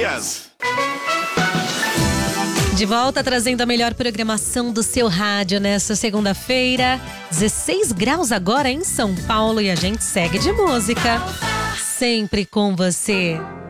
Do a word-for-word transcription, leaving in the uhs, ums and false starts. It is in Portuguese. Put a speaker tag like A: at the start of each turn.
A: Dias.
B: De volta trazendo a melhor programação do seu rádio nessa segunda-feira. dezesseis graus agora em São Paulo e a gente segue de música. Sempre com você.